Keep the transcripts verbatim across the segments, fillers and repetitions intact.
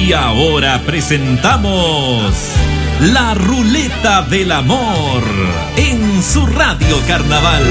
Y ahora presentamos La Ruleta del Amor en su Radio Carnaval.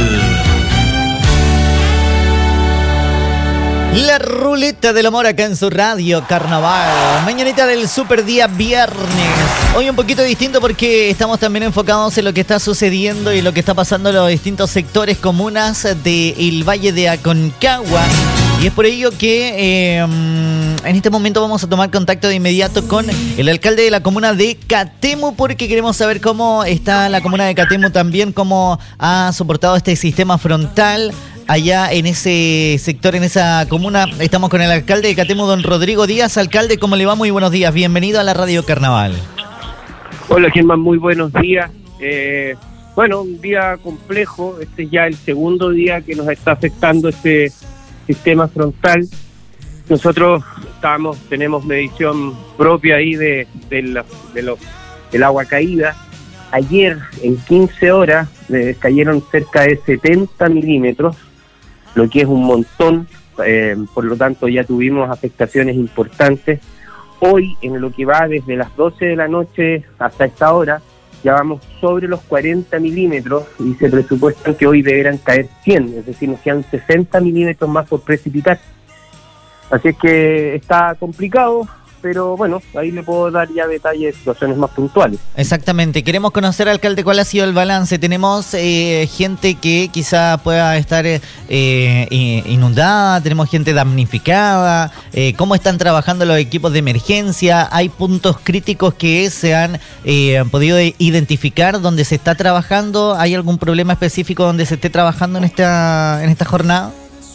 La Ruleta del Amor acá en su Radio Carnaval. Mañanita del super día viernes. Hoy un poquito distinto porque estamos también enfocados en lo que está sucediendo y lo que está pasando en los distintos sectores, comunas del Valle de Aconcagua. Y es por ello que eh, en este momento vamos a tomar contacto de inmediato con el alcalde de la comuna de Catemu, porque queremos saber cómo está la comuna de Catemu también, cómo ha soportado este sistema frontal allá en ese sector, en esa comuna. Estamos con el alcalde de Catemu, don Rodrigo Díaz. Alcalde, ¿cómo le va? Muy buenos días. Bienvenido a la Radio Carnaval. Hola, Germán, muy buenos días. Eh, bueno, un día complejo. Este es ya el segundo día que nos está afectando este sistema frontal. Nosotros estamos, tenemos medición propia ahí de, de, la, de los, del agua caída. Ayer, en quince horas, eh, cayeron cerca de setenta milímetros, lo que es un montón. Eh, por lo tanto, ya tuvimos afectaciones importantes. Hoy, en lo que va desde las doce de la noche hasta esta hora, ya vamos sobre los cuarenta milímetros y se presupuestan que hoy deberán caer cien, es decir, nos quedan sesenta milímetros más por precipitar. Así es que está complicado, pero bueno, ahí le puedo dar ya detalles de situaciones más puntuales. Exactamente. Queremos conocer, alcalde, cuál ha sido el balance. Tenemos eh, gente que quizá pueda estar eh, inundada, tenemos gente damnificada. Eh, ¿Cómo están trabajando los equipos de emergencia? ¿Hay puntos críticos que se han eh, podido identificar donde se está trabajando? ¿Hay algún problema específico donde se esté trabajando en esta, en esta jornada?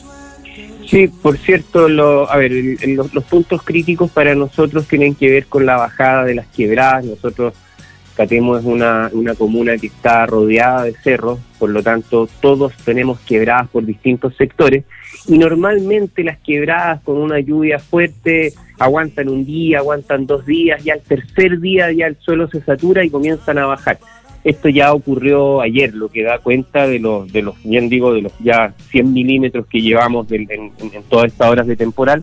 Sí, por cierto, lo, a ver, el, el, los, los puntos críticos para nosotros tienen que ver con la bajada de las quebradas. Nosotros, Catemu es una, una comuna que está rodeada de cerros, por lo tanto todos tenemos quebradas por distintos sectores y normalmente las quebradas con una lluvia fuerte aguantan un día, aguantan dos días, y al tercer día ya el suelo se satura y comienzan a bajar. Esto ya ocurrió ayer, lo que da cuenta de los, de los bien digo, de los ya cien milímetros que llevamos de, en, en todas estas horas de temporal.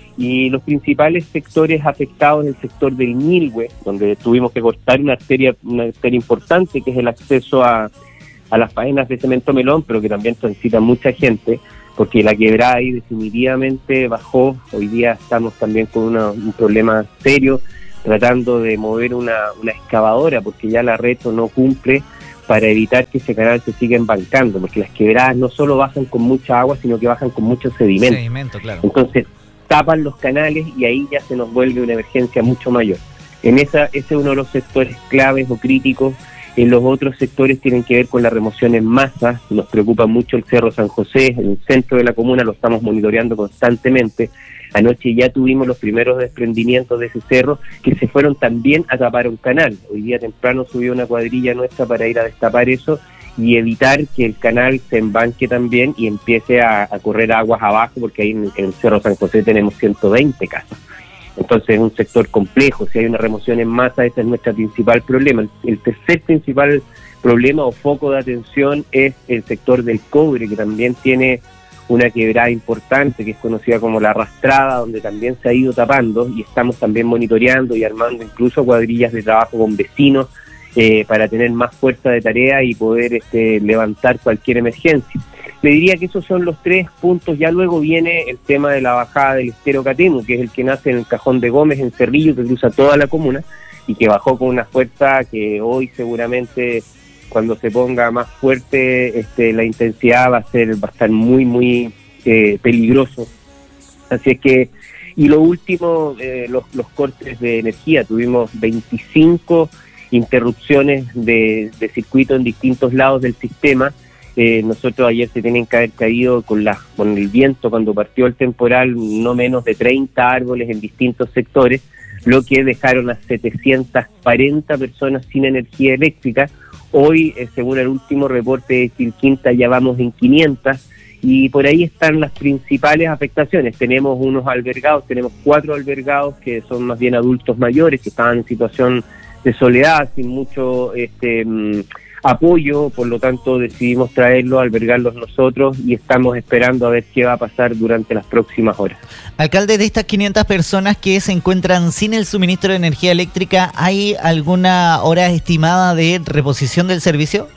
Y los principales sectores afectados en el sector del Ñilhue, donde tuvimos que cortar una arteria, una arteria importante, que es el acceso a, a las faenas de Cemento Melón, pero que también transita mucha gente, porque la quebrada ahí definitivamente bajó. Hoy día estamos también con una, un problema serio, tratando de mover una, una excavadora, porque ya la Reto no cumple, para evitar que ese canal se siga embancando, porque las quebradas no solo bajan con mucha agua, sino que bajan con mucho sedimento. Sedimento, claro. Entonces tapan los canales y ahí ya se nos vuelve una emergencia mucho mayor. En esa, ese es uno de los sectores claves o críticos. En los otros sectores tienen que ver con la remoción en masa. Nos preocupa mucho el Cerro San José, en el centro de la comuna, lo estamos monitoreando constantemente. Anoche ya tuvimos los primeros desprendimientos de ese cerro, que se fueron también a tapar un canal. Hoy día temprano subió una cuadrilla nuestra para ir a destapar eso y evitar que el canal se embanque también y empiece a, a correr aguas abajo, porque ahí en, en el Cerro San José tenemos ciento veinte casas. Entonces es un sector complejo. Si hay una remoción en masa, ese es nuestro principal problema. El, el tercer principal problema o foco de atención es el sector del cobre, que también tiene una quebrada importante que es conocida como la Arrastrada, donde también se ha ido tapando, y estamos también monitoreando y armando incluso cuadrillas de trabajo con vecinos eh, para tener más fuerza de tarea y poder este, levantar cualquier emergencia. Le diría que esos son los tres puntos. Ya luego viene el tema de la bajada del estero Catemu, que es el que nace en el Cajón de Gómez, en Cerrillo, que cruza toda la comuna y que bajó con una fuerza que hoy seguramente, cuando se ponga más fuerte, este, la intensidad va a ser, va a estar muy, muy eh, peligroso. Así es que, y lo último, eh, los, los cortes de energía. Tuvimos veinticinco interrupciones de, de circuito en distintos lados del sistema. Eh, nosotros ayer se tienen que haber caído con, la, con el viento, cuando partió el temporal, no menos de treinta árboles en distintos sectores, lo que dejaron a setecientas cuarenta personas sin energía eléctrica. Hoy, eh, según el último reporte de Chilquinta, ya vamos en quinientas, y por ahí están las principales afectaciones. Tenemos unos albergados, tenemos cuatro albergados que son más bien adultos mayores, que estaban en situación de soledad, sin mucho este, apoyo, por lo tanto decidimos traerlos, albergarlos nosotros y estamos esperando a ver qué va a pasar durante las próximas horas. Alcalde, de estas quinientas personas que se encuentran sin el suministro de energía eléctrica, ¿hay alguna hora estimada de reposición del servicio?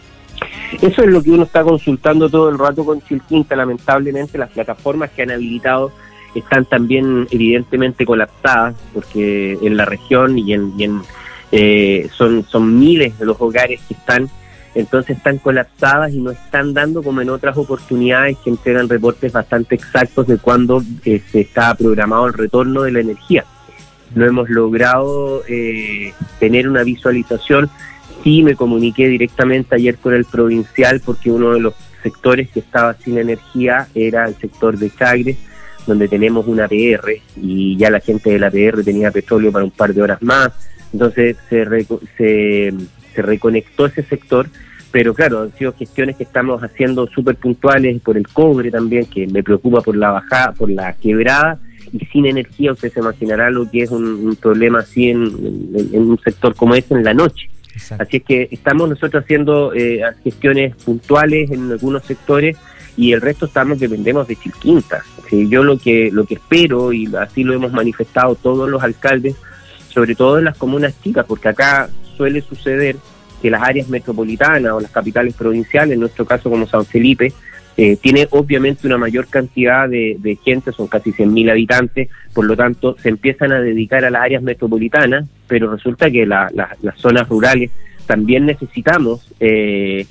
Eso es lo que uno está consultando todo el rato con Chilquinta. Lamentablemente las plataformas que han habilitado están también evidentemente colapsadas, porque en la región y en, y en eh, son, son miles de los hogares que están, entonces están colapsadas y no están dando como en otras oportunidades que entregan reportes bastante exactos de cuándo eh, se está programado el retorno de la energía. No hemos logrado eh, tener una visualización. Sí, me comuniqué directamente ayer con el provincial porque uno de los sectores que estaba sin energía era el sector de Chagres, donde tenemos una P R y ya la gente de la P R tenía petróleo para un par de horas más. Entonces se, reco- se, se reconectó ese sector, pero claro, han sido gestiones que estamos haciendo súper puntuales por el cobre también, que me preocupa por la bajada, por la quebrada, y sin energía usted se imaginará lo que es un, un problema así en, en, en un sector como este en la noche. Exacto. Así es que estamos nosotros haciendo eh, gestiones puntuales en algunos sectores y el resto estamos dependemos de Chilquinta. ¿Sí? Yo lo que lo que espero, y así lo hemos manifestado todos los alcaldes, sobre todo en las comunas chicas, porque acá suele suceder que las áreas metropolitanas o las capitales provinciales, en nuestro caso como San Felipe, eh, tiene obviamente una mayor cantidad de, de gente, son casi cien mil habitantes, por lo tanto se empiezan a dedicar a las áreas metropolitanas, pero resulta que la, la, las zonas rurales también necesitamos, eh,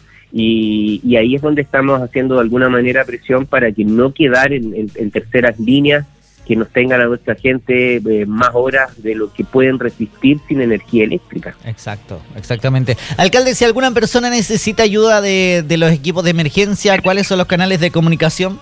y, y ahí es donde estamos haciendo de alguna manera presión para que no quedar en, en, en terceras líneas, que nos tengan a nuestra gente eh, más horas de lo que pueden resistir sin energía eléctrica. Exacto, exactamente. Alcalde, si alguna persona necesita ayuda de, de los equipos de emergencia, ¿cuáles son los canales de comunicación?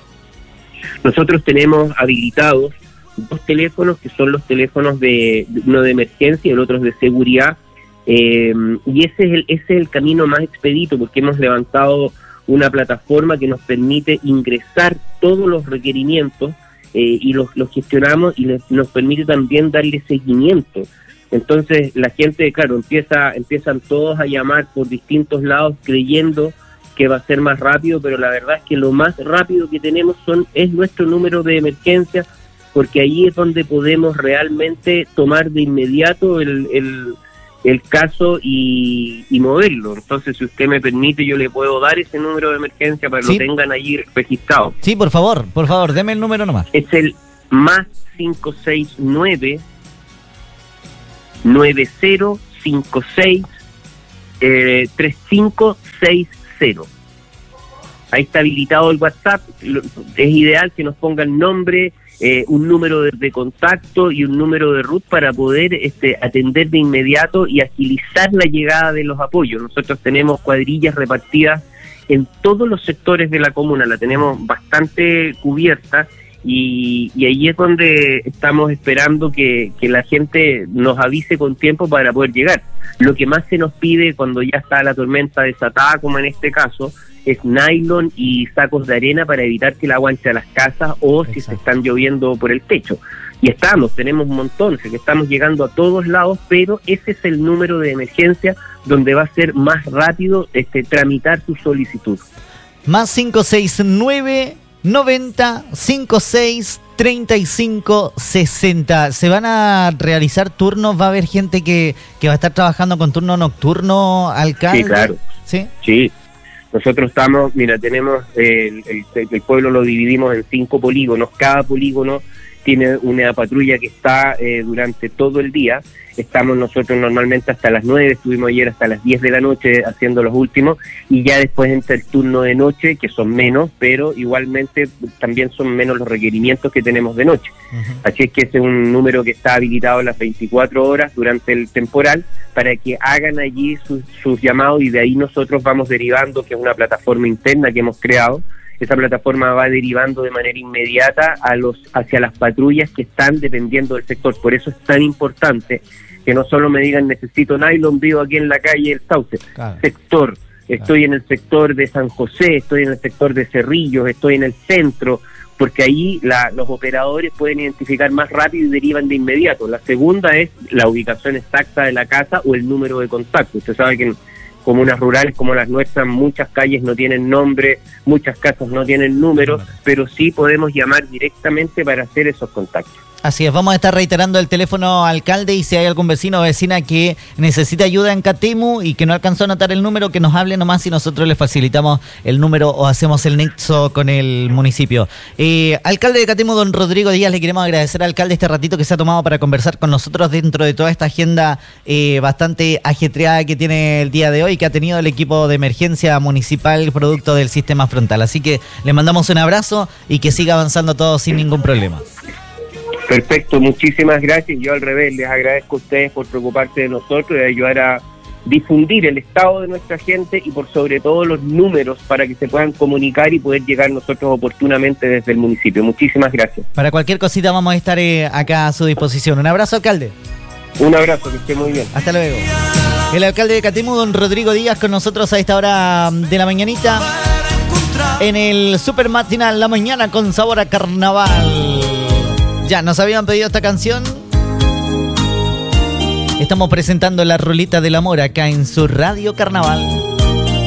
Nosotros tenemos habilitados dos teléfonos, que son los teléfonos de uno de emergencia y el otro es de seguridad, eh, y ese es el ese es el camino más expedito, porque hemos levantado una plataforma que nos permite ingresar todos los requerimientos Eh, y los, los gestionamos y les, nos permite también darle seguimiento. Entonces la gente, claro, empieza empiezan todos a llamar por distintos lados creyendo que va a ser más rápido, pero la verdad es que lo más rápido que tenemos son es nuestro número de emergencia, porque ahí es donde podemos realmente tomar de inmediato el, el, el caso y, y moverlo. Entonces, si usted me permite, yo le puedo dar ese número de emergencia para que sí. lo tengan allí registrado. Sí, por favor, por favor, deme el número nomás. Es el más cinco seis nueve, nueve cero cinco seis, tres cinco seis cero. Ahí está habilitado el WhatsApp. Es ideal que nos pongan nombre, eh, un número de, de contacto y un número de R U T para poder este, atender de inmediato y agilizar la llegada de los apoyos. Nosotros tenemos cuadrillas repartidas en todos los sectores de la comuna, la tenemos bastante cubierta, y, y ahí es donde estamos esperando que, que la gente nos avise con tiempo para poder llegar. Lo que más se nos pide cuando ya está la tormenta desatada, como en este caso, es nylon y sacos de arena para evitar que el agua entre a las casas o Exacto. si se están lloviendo por el techo. Y estamos, tenemos un montón, que estamos llegando a todos lados, pero ese es el número de emergencia donde va a ser más rápido este, tramitar su solicitud. Más cinco seis nueve, noventa, cincuenta y seis, treinta y cinco, sesenta. ¿Se van a realizar turnos? ¿Va a haber gente que, que va a estar trabajando con turno nocturno, alcalde? Sí, claro. Sí. Sí. Nosotros estamos, mira, tenemos, el, el, el pueblo lo dividimos en cinco polígonos, cada polígono tiene una patrulla que está eh, durante todo el día. Estamos nosotros normalmente hasta las nueve, estuvimos ayer hasta las diez de la noche haciendo los últimos, y ya después entra el turno de noche, que son menos, pero igualmente también son menos los requerimientos que tenemos de noche. Uh-huh. Así es que ese es un número que está habilitado las veinticuatro horas durante el temporal, para que hagan allí sus, sus llamados, y de ahí nosotros vamos derivando, que es una plataforma interna que hemos creado. Esa plataforma va derivando de manera inmediata a los hacia las patrullas que están dependiendo del sector. Por eso es tan importante que no solo me digan necesito nylon, vivo aquí en la calle El Sauce, claro. sector, estoy claro. en el sector de San José, estoy en el sector de Cerrillos, estoy en el centro, porque ahí la, los operadores pueden identificar más rápido y derivan de inmediato. La segunda es la ubicación exacta de la casa o el número de contacto. Usted sabe que en, comunas rurales como las nuestras, muchas calles no tienen nombre, muchas casas no tienen números, pero sí podemos llamar directamente para hacer esos contactos. Así es, vamos a estar reiterando el teléfono, alcalde, y si hay algún vecino o vecina que necesita ayuda en Catemu y que no alcanzó a anotar el número, que nos hable nomás y nosotros le facilitamos el número o hacemos el nexo con el municipio. Eh, alcalde de Catemu, don Rodrigo Díaz, le queremos agradecer, alcalde, este ratito que se ha tomado para conversar con nosotros dentro de toda esta agenda eh, bastante ajetreada que tiene el día de hoy, que ha tenido el equipo de emergencia municipal producto del sistema frontal. Así que le mandamos un abrazo y que siga avanzando todo sin ningún problema. Perfecto, muchísimas gracias. Yo al revés les agradezco a ustedes por preocuparse de nosotros y de ayudar a difundir el estado de nuestra gente y por sobre todo los números para que se puedan comunicar y poder llegar nosotros oportunamente desde el municipio. Muchísimas gracias. Para cualquier cosita vamos a estar eh, acá a su disposición. Un abrazo, alcalde. Un abrazo, que esté muy bien. Hasta luego. El alcalde de Catemu, don Rodrigo Díaz, con nosotros a esta hora de la mañanita en el Super Matinal, la mañana con sabor a carnaval. Ya, nos habían pedido esta canción. Estamos presentando la Ruleta del Amor acá en su Radio Carnaval.